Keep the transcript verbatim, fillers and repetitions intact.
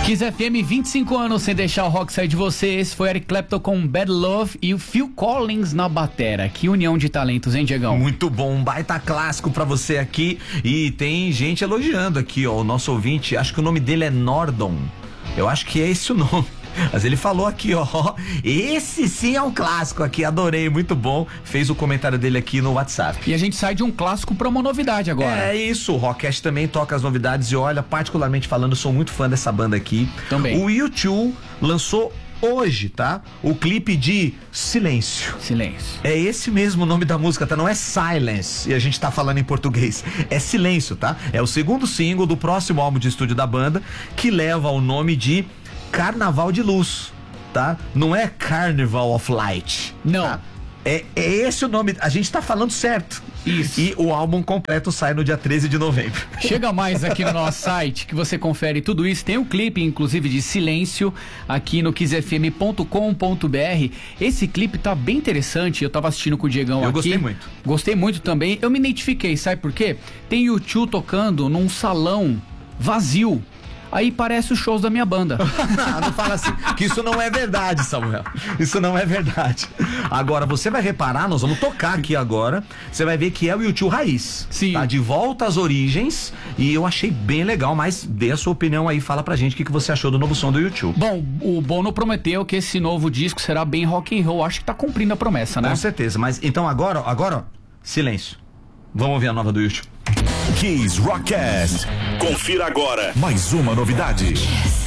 Kiss F M, vinte e cinco anos sem deixar o rock sair de você. Esse foi Eric Clapton com Bad Love e o Phil Collins na batera. Que união de talentos, hein, Diegão? Muito bom, um baita clássico pra você aqui. E tem gente elogiando aqui, ó, o nosso ouvinte, acho que o nome dele é Nordon. Eu acho que é esse o nome. Mas ele falou aqui, ó, esse sim é um clássico aqui, adorei, muito bom. Fez o comentário dele aqui no WhatsApp. E a gente sai de um clássico pra uma novidade agora. É isso, o Rockcast também toca as novidades e olha, particularmente falando, sou muito fã dessa banda aqui. Também. O U dois lançou hoje, tá? O clipe de Silêncio. Silêncio. É esse mesmo o nome da música, tá? Não é Silence, e a gente tá falando em português. É Silêncio, tá? É o segundo single do próximo álbum de estúdio da banda, que leva o nome de Carnaval de Luz, tá? Não é Carnival of Light. Não. Tá? É, é esse o nome, a gente tá falando certo. Isso. E o álbum completo sai no dia treze de novembro. Chega mais aqui no nosso site que você confere tudo isso. Tem um clipe, inclusive, de Silêncio aqui no kiss f m ponto com ponto b r. Esse clipe tá bem interessante. Eu tava assistindo com o Diegão aqui. Eu gostei muito. Gostei muito também. Eu me identifiquei, sabe por quê? Tem U dois tocando num salão vazio. Aí parece os shows da minha banda. Não, não fala assim, que isso não é verdade, Samuel. Isso não é verdade. Agora, você vai reparar, nós vamos tocar aqui agora, você vai ver que é o U dois raiz. Sim. Tá de volta às origens, e eu achei bem legal, mas dê a sua opinião aí, fala pra gente o que, que você achou do novo som do U dois. Bom, o Bono prometeu que esse novo disco será bem rock and roll. Acho que tá cumprindo a promessa, né? Com certeza, mas então agora, agora, ó, silêncio. Vamos ouvir a nova do U dois. Kiss Rockcast. Confira agora mais uma novidade.